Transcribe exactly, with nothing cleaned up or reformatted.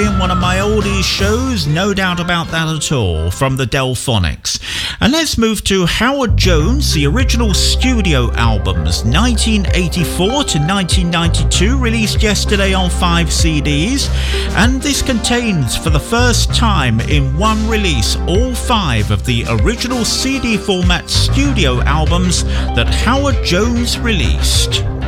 playing one of my oldies shows, no doubt about that at all, from the Delphonics. And let's move to Howard Jones, the original studio albums, nineteen eighty-four to nineteen ninety-two, released yesterday on five C Ds. And this contains, for the first time in one release, all five of the original C D format studio albums that Howard Jones released.